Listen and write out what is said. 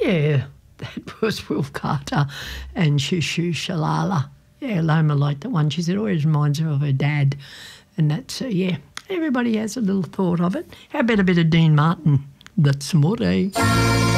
Yeah, that was Will Carter and Shushu Shalala. Yeah, Loma liked that one. She said it always reminds her of her dad. And that's, yeah, everybody has a little thought of it. How about a bit of Dean Martin? That's more, eh?